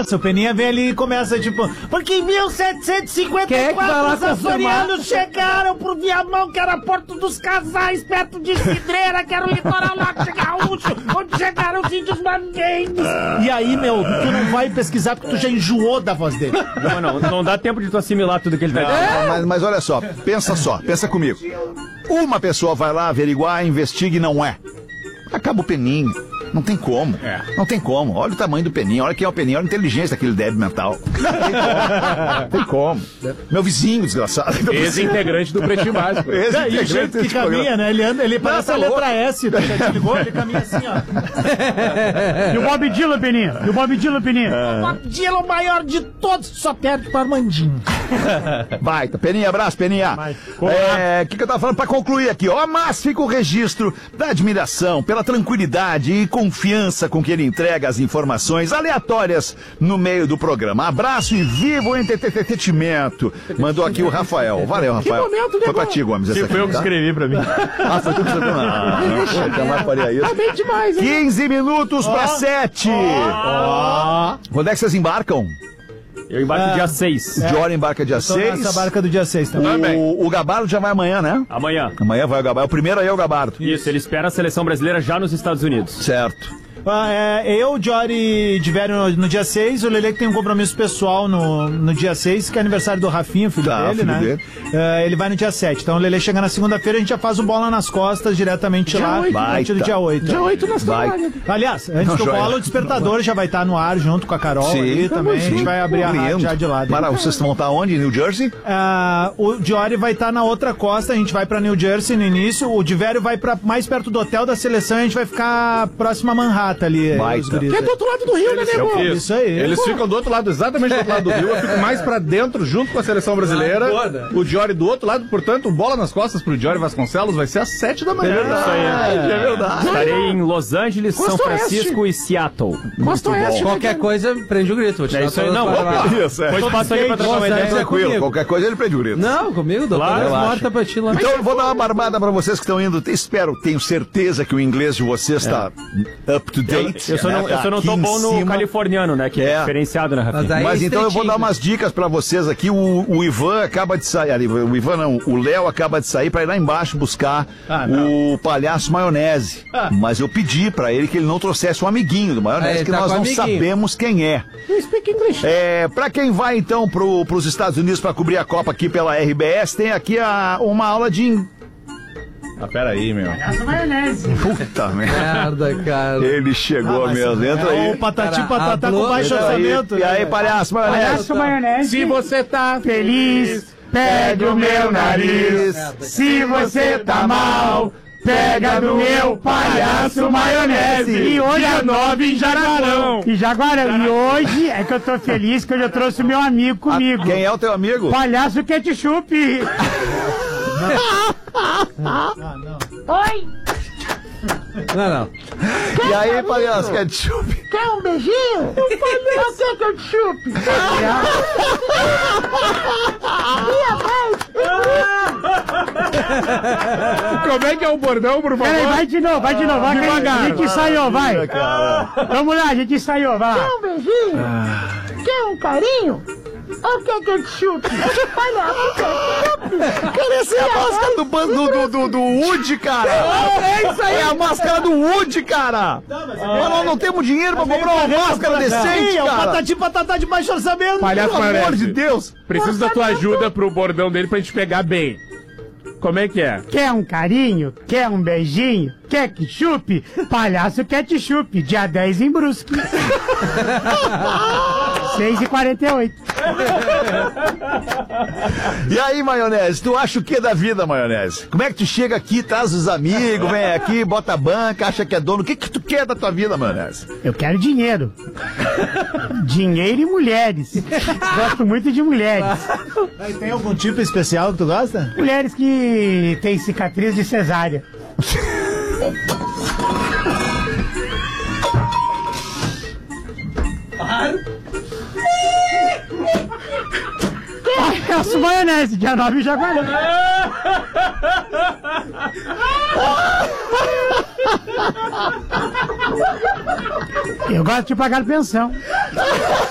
essa. O Peninha vem ali e começa, tipo... Porque em 1754 os açorianos chegaram pro Viamão, que era Porto dos Casais, perto de Cidreira, que era o litoral norte gaúcho, onde chegaram os índios manguengues. E aí, meu, tu não vai pesquisar porque tu já enjoou da voz dele. Não dá tempo de tu assimilar tudo que ele tá dizendo. Mas olha só, pensa comigo. Uma pessoa vai lá averiguar, investiga e não é. Acaba o Peninha. Não tem como. Não tem como. Olha o tamanho do Peninha, olha quem é o Peninha, olha a inteligência daquele débil mental. Não tem como. Meu vizinho, desgraçado. Ex-integrante do Pretinho Básico. E o jeito que caminha, né? Ele parece a letra S. Tu já te ligou? Ele caminha assim, ó. E o Bob Dylan, Peninha? O Bob Dylan, o maior de todos, só perde pro Armandinho. Vai, Peninha, abraço, Peninha. O que eu tava falando pra concluir aqui, ó? Mas fica o registro da admiração pela tranquilidade e confiança com que ele entrega as informações aleatórias no meio do programa. Abraço e viva o entretenimento. Mandou aqui o Rafael. Valeu, Rafael. Foi pra ti, Gomes, essa aqui. Foi eu que escrevi pra mim. Foi tu que escreveu? Não, jamais faria isso. Tá bem demais, hein? 15 minutos pra 7. Quando é que vocês embarcam? Eu embarco dia 6. O Diori embarca dia 6. Essa barca do dia 6 também. O Gabardo já vai amanhã, né? Amanhã. Amanhã vai o Gabardo. O primeiro aí é o Gabardo. Isso, ele espera a seleção brasileira já nos Estados Unidos. Certo. Eu, Diori, tiveram no dia 6, o Lelê que tem um compromisso pessoal no dia 6, que é aniversário do Rafinha, filho dele, né? Dele. Ele vai no dia 7. Então o Lelê chega na segunda-feira, a gente já faz o Bola nas Costas diretamente dia lá, 8, a partir do dia 8. Dia 8 nós estamos. Aliás, antes do Bola, o Despertador já vai estar no ar junto com a Carol ali também. A gente vai abrir a rádio já de lado. Mara, vocês vão estar onde? New Jersey? O Diori vai estar na outra costa, a gente vai pra New Jersey no início, o Divério vai pra mais perto do hotel da seleção e a gente vai ficar próximo a Manhattan ali. Que é do outro lado do Rio, né, nego? Isso aí. Eles ficam do outro lado, exatamente do outro lado do Rio. Eu fico mais pra dentro, junto com a seleção brasileira. O Diori do outro lado, portanto, Bola nas Costas pro Diori Vasconcelos vai ser às 7 da manhã. É verdade. É verdade. Estarei em Los Angeles, São Francisco e Seattle. Costa Oeste. Qualquer coisa, prende o grito. É isso aí, não. Pois passa aí pra trocar uma ideia. Tranquilo, qualquer coisa ele prende o grito. Não, comigo, doutor. Morta pra ti lá. Então eu vou dar uma barbada pra vocês que estão indo. Tenho certeza que o inglês de vocês está up to date. Eu só não tô bom no californiano, né? Que é diferenciado, né, Rafinha? Mas então eu vou dar umas dicas pra vocês aqui. O Ivan acaba de sair ali. O Ivan não, o Léo acaba de sair pra ir lá embaixo buscar o palhaço maionese. Mas eu pedi pra ele que ele não trouxesse um amiguinho do maionese, que nós não sabemos quem é. You speak English. Pra quem vai então pros Estados Unidos pra cobrir a Copa aqui pela RBS, tem aqui uma aula de... Peraí, meu. Essa maionese. Puta merda, cara. Ele chegou mesmo. Entra aí. O Patati Patatá com baixo orçamento. E aí, palhaço maionese? Palhaço maionese. Se você tá feliz, pega o meu nariz. Se você tá mal, pega do meu palhaço maionese. E hoje dia 9 em Jaguarão. E hoje é que eu tô feliz que hoje eu trouxe o meu amigo comigo. Quem é o teu amigo? Palhaço Ketchup. Oi! Não. E aí, palhaço Ketchup? Quer um beijinho? Você, Ketchup! Como é que é o bordão, por favor? Peraí, vai de novo, vai devagar. A gente ensaiou, vai. Vamos lá, a gente ensaiou, vai lá. Quer um beijinho? Quer um carinho? Ou quer Ketchup? Palhaço Ketchup! Cara, essa é a máscara do Woody, cara! É isso aí, a máscara do Woody, cara! Nós não temos dinheiro pra comprar uma máscara decente, cara! É o Patati Patatá de baixo orçamento! Palhaço Pelo amor maionese. de Deus! Preciso da tua ajuda pro bordão dele pra gente pegar bem. Como é que é? Quer um carinho? Quer um beijinho? Quer ketchup? Palhaço Ketchup, dia 10 em Brusque. 6h48. E aí, maionese, tu acha o que da vida, maionese? Como é que tu chega aqui, traz os amigos, vem aqui, bota a banca, acha que é dono? O que tu quer da tua vida, maionese? Eu quero dinheiro. Dinheiro e mulheres. Gosto muito de mulheres. Tem algum tipo especial que tu gosta? Mulheres que têm cicatriz de cesárea. Palhaço maionese, dia 9 já guardou. Eu gosto de pagar pensão.